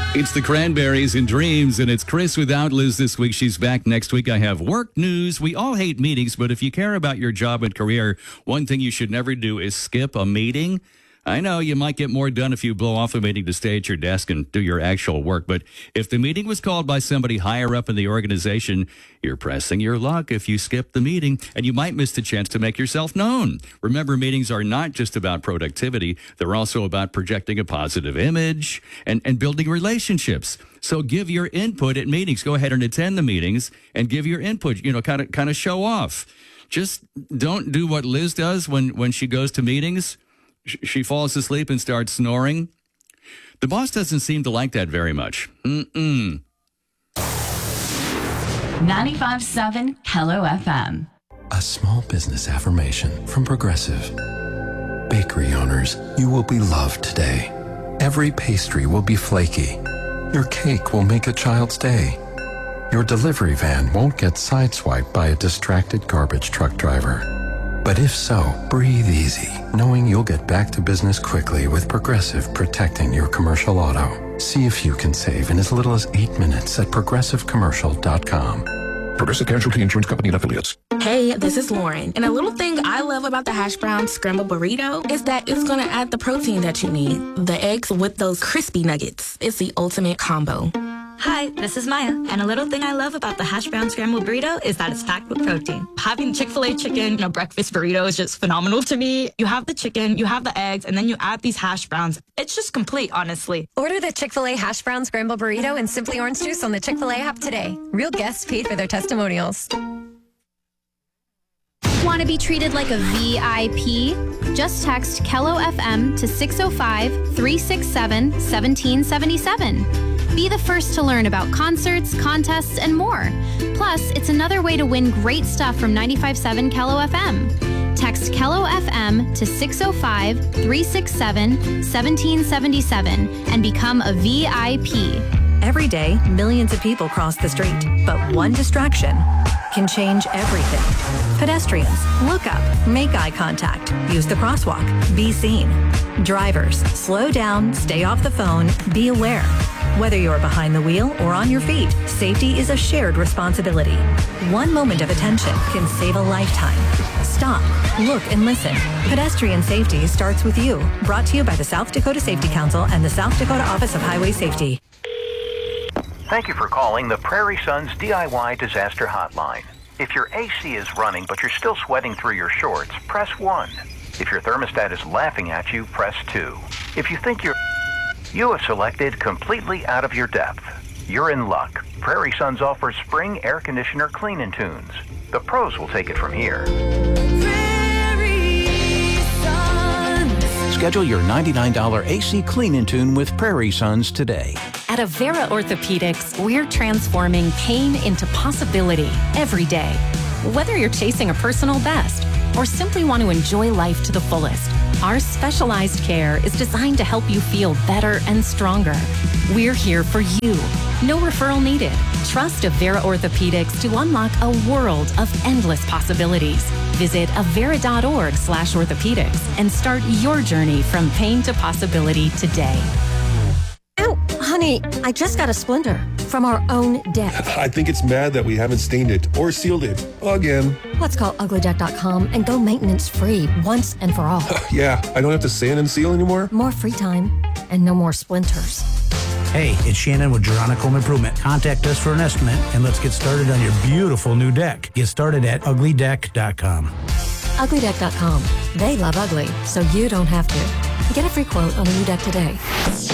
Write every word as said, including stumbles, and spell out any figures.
It's the Cranberries and Dreams, and it's Chris without Liz this week. She's back next week. I have work news. We all hate meetings, but if you care about your job and career, one thing you should never do is skip a meeting. I know you might get more done if you blow off a meeting to stay at your desk and do your actual work, but if the meeting was called by somebody higher up in the organization, you're pressing your luck if you skip the meeting, and you might miss the chance to make yourself known. Remember, meetings are not just about productivity. They're also about projecting a positive image and, and building relationships. So give your input at meetings. Go ahead and attend the meetings and give your input, you know, kind of kind of show off. Just don't do what Liz does when, when she goes to meetings. She falls asleep and starts snoring. The boss doesn't seem to like that very much. Mm-mm. ninety-five point seven Hello F M. A small business affirmation from Progressive. Bakery owners, you will be loved today. Every pastry will be flaky. Your cake will make a child's day. Your delivery van won't get sideswiped by a distracted garbage truck driver. But if so, breathe easy, knowing you'll get back to business quickly with Progressive protecting your commercial auto. See if you can save in as little as eight minutes at progressive commercial dot com. Progressive Casualty Insurance Company and Affiliates. Hey, this is Lauren. And a little thing I love about the hash brown scramble burrito is that it's going to add the protein that you need. The eggs with those crispy nuggets. It's the ultimate combo. Hi, this is Maya, and a little thing I love about the hash brown scrambled burrito is that it's packed with protein. Having Chick-fil-A chicken in a breakfast burrito is just phenomenal to me. You have the chicken, you have the eggs, and then you add these hash browns. It's just complete, honestly. Order the Chick-fil-A hash brown scrambled burrito and Simply Orange Juice on the Chick-fil-A app today. Real guests paid for their testimonials. Want to be treated like a V I P? Just text Kello F M to six oh five, three six seven, one seven seven seven. Be the first to learn about concerts, contests, and more. Plus, it's another way to win great stuff from ninety-five point seven Kello F M. Text Kello F M to six oh five, three six seven, one seven seven seven and become a V I P. Every day, millions of people cross the street, but one distraction can change everything. Pedestrians, look up, make eye contact, use the crosswalk, be seen. Drivers, slow down, stay off the phone, be aware. Whether you're behind the wheel or on your feet, safety is a shared responsibility. One moment of attention can save a lifetime. Stop, look, and listen. Pedestrian safety starts with you. Brought to you by the South Dakota Safety Council and the South Dakota Office of Highway Safety. Thank you for calling the Prairie Sons D I Y Disaster Hotline. If your A C is running but you're still sweating through your shorts, press one. If your thermostat is laughing at you, press two. If you think you're... You have selected completely out of your depth. You're in luck. Prairie Sons offers spring air conditioner clean-in tunes. The pros will take it from here. Schedule your ninety-nine dollars A C clean-in tune with Prairie Sons today. At Avera Orthopedics, we're transforming pain into possibility every day. Whether you're chasing a personal best or simply want to enjoy life to the fullest, our specialized care is designed to help you feel better and stronger. We're here for you. No referral needed. Trust Avera Orthopedics to unlock a world of endless possibilities. Visit avera.org slash orthopedics and start your journey from pain to possibility today. Ow, honey, I just got a splinter from our own deck. I think it's mad that we haven't stained it or sealed it again. Let's call ugly deck dot com and go maintenance free once and for all. Yeah, I don't have to sand and seal anymore. More free time and no more splinters. Hey, it's Shannon with Juronic Home Improvement. Contact us for an estimate and let's get started on your beautiful new deck. Get started at ugly deck dot com. ugly deck dot com. They love ugly, so you don't have to. Get a free quote on a new deck today.